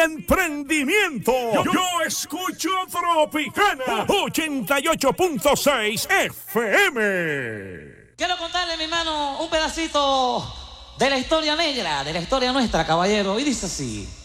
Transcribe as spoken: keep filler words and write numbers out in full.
emprendimiento. Yo, yo escucho Tropicana ochenta y ocho punto seis F M. Quiero contarle, mi hermano, un pedacito de la historia negra, de la historia nuestra, caballero. Y dice así.